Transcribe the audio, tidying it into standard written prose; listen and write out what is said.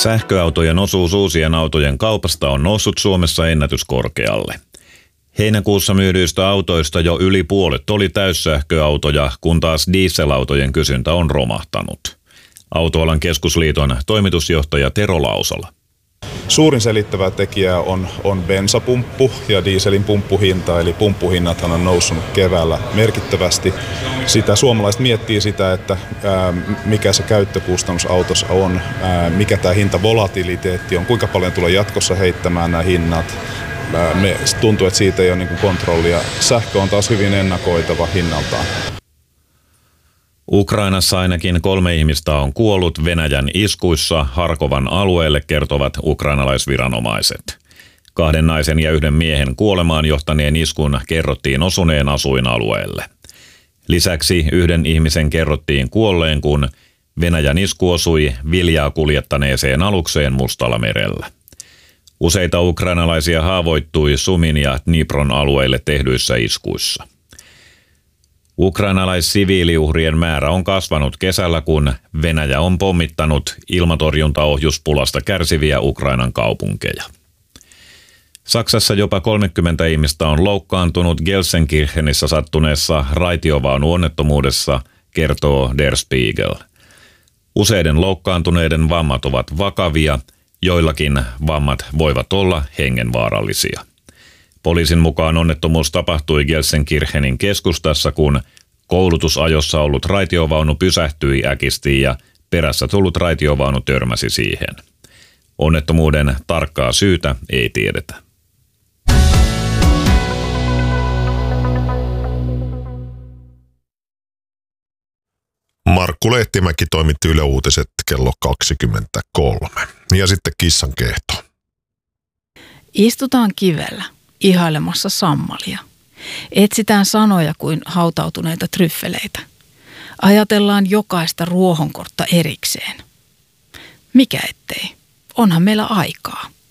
Sähköautojen osuus uusien autojen kaupasta on noussut Suomessa ennätyskorkealle. Heinäkuussa myydyistä autoista jo yli puolet oli täyssähköautoja, kun taas dieselautojen kysyntä on romahtanut. Autoalan keskusliiton toimitusjohtaja Tero Lausola. Suurin selittävä tekijä on bensapumppu ja dieselin pumppuhinta, eli pumppuhinnathan on noussut keväällä merkittävästi. Suomalaiset miettii sitä, että mikä se käyttökustannus autossa on, mikä tämä hintavolatiliteetti on, kuinka paljon tulee jatkossa heittämään nämä hinnat. Me tuntuu, että siitä ei ole kontrollia. Sähkö on taas hyvin ennakoitava hinnaltaan. Ukrainassa ainakin 3 ihmistä on kuollut Venäjän iskuissa Harkovan alueelle, kertovat ukrainalaisviranomaiset. 2 naisen ja 1 miehen kuolemaan johtaneen iskun kerrottiin osuneen asuinalueelle. Lisäksi 1 ihmisen kerrottiin kuolleen, kun Venäjän isku osui viljaa kuljettaneeseen alukseen Mustalla merellä. Useita ukrainalaisia haavoittui Sumin ja Dnipron alueille tehdyissä iskuissa. Ukrainalaissiviiliuhrien määrä on kasvanut kesällä, kun Venäjä on pommittanut ilmatorjuntaohjuspulasta kärsiviä Ukrainan kaupunkeja. Saksassa jopa 30 ihmistä on loukkaantunut Gelsenkirchenissä sattuneessa raitiovaunuonnettomuudessa, kertoo Der Spiegel. Useiden loukkaantuneiden vammat ovat vakavia, joillakin vammat voivat olla hengenvaarallisia. Poliisin mukaan onnettomuus tapahtui Gelsenkirchenin keskustassa, kun koulutusajossa ollut raitiovaunu pysähtyi äkisti ja perässä tullut raitiovaunu törmäsi siihen. Onnettomuuden tarkkaa syytä ei tiedetä. Markku Lehtimäki toimitti Yle Uutiset kello 23. Ja sitten kissan kehto. Istutaan kivellä ihailemassa sammalia. Etsitään sanoja kuin hautautuneita tryffeleitä. Ajatellaan jokaista ruohonkortta erikseen. Mikä ettei? Onhan meillä aikaa.